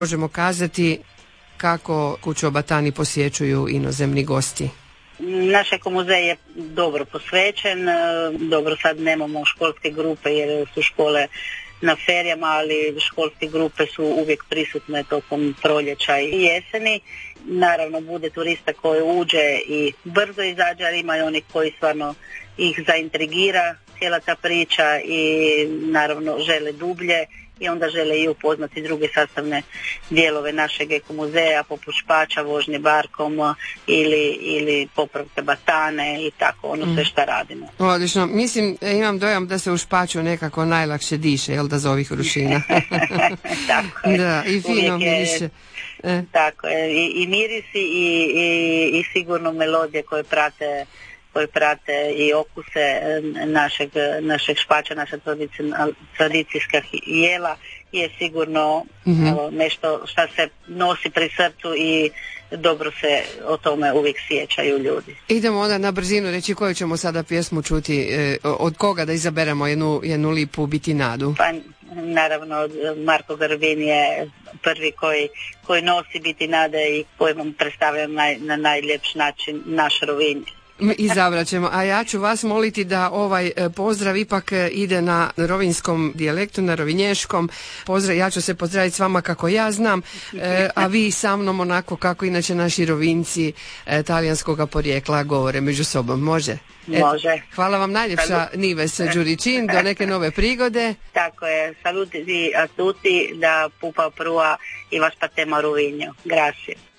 možemo kazati kako kuću o Batani posjećuju inozemni gosti? Naš ekomuzej je dobro posvećen, dobro sad nemamo školske grupe jer su škole na ferijama, ali školske grupe su uvijek prisutne tokom proljeća i jeseni. Naravno bude turista koji uđe i brzo izađe, ali ima i oni koji stvarno ih zaintrigira cijela ta priča i naravno žele dublje i onda žele i upoznati druge sastavne dijelove našeg ekomuzeja poput špača, vožnje barkom ili popravke batane i tako ono sve šta radimo. Odlično. Mislim, imam dojam da se u Špaču nekako najlakše diše, jel da, za ovih rušina? Tako je. Da, i fino miriše. Tako je. I mirisi i sigurno melodije koje prate i okuse našeg Špača, naša tradicijska jela je sigurno nešto što se nosi pri srcu i dobro se o tome uvijek sjećaju ljudi. Idemo onda na brzinu reći koju ćemo sada pjesmu čuti, od koga da izaberemo jednu lipu Bitinadu? Pa naravno Marko Grbin je prvi koji nosi Bitinade i koji vam predstavlja na najljepši način naš Rovinj. Izabrat ćemo, a ja ću vas moliti da ovaj pozdrav ipak ide na rovinjskom dijalektu, na rovinješkom. Pozdrav, ja ću se pozdraviti s vama kako ja znam, a vi sa mnom onako kako inače naši Rovinjci talijanskog porijekla govore među sobom. Može? Može. Hvala vam najljepša, Nives Đuričin, do neke nove prigode. Tako je, saluti a tutti da pupa prua i vas patema Rovinjo. Grazie.